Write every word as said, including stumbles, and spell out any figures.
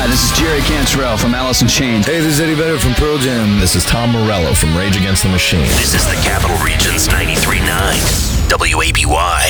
Hi, this is Jerry Cantrell from Alice in Chains. Hey, this is Eddie Vedder from Pearl Jam. This is Tom Morello from Rage Against the Machine. This is the Capital Region's ninety-three point nine W A B Y.